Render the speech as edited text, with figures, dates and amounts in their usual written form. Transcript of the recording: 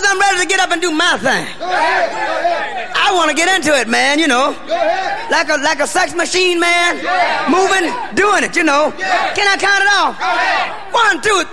I'm ready to get up and do my thing. I want to get into it, man, you know. Like a sex machine, man. Moving, doing it, you know. Can I count it off? 1, 2,